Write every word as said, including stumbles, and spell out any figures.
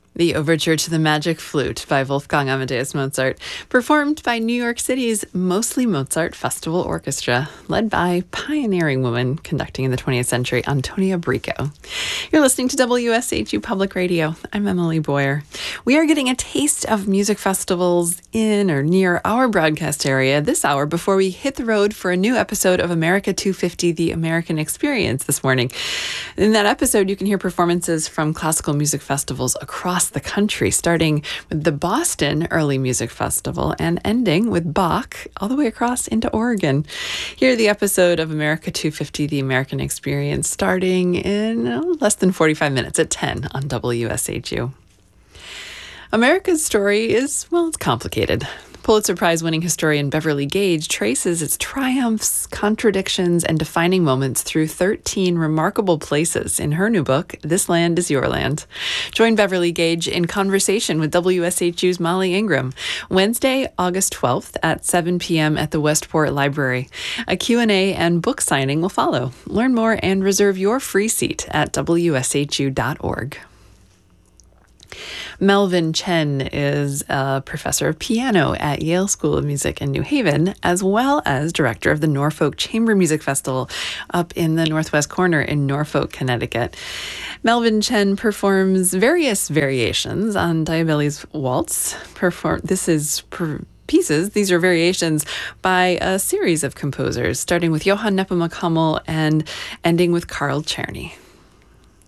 The Overture to the Magic Flute by Wolfgang Amadeus Mozart, performed by New York City's Mostly Mozart Festival Orchestra, led by pioneering woman conducting in the twentieth century, Antonia Bricco. You're listening to W S H U Public Radio. I'm Emily Boyer. We are getting a taste of music festivals in or near our broadcast area this hour before we hit the road for a new episode of America two fifty, The American Experience this morning. In that episode, you can hear performances from classical music festivals across the country, starting with the Boston Early Music Festival and ending with Bach all the way across into Oregon. Hear the episode of America two fifty, The American Experience, starting in oh, less than forty-five minutes at ten on W S H U. America's story is, well, it's complicated. Pulitzer Prize-winning historian Beverly Gage traces its triumphs, contradictions, and defining moments through thirteen remarkable places in her new book, This Land is Your Land. Join Beverly Gage in conversation with W S H U's Molly Ingram, Wednesday, August twelfth at seven p.m. at the Westport Library. A Q and A and book signing will follow. Learn more and reserve your free seat at W S H U dot org. Melvin Chen is a professor of piano at Yale School of Music in New Haven, as well as director of the Norfolk Chamber Music Festival up in the northwest corner in Norfolk, Connecticut. Melvin Chen performs various variations on Diabelli's Waltz. Perform- this is... Per- pieces. These are variations by a series of composers, starting with Johann Nepomuk Hummel and ending with Carl Czerny.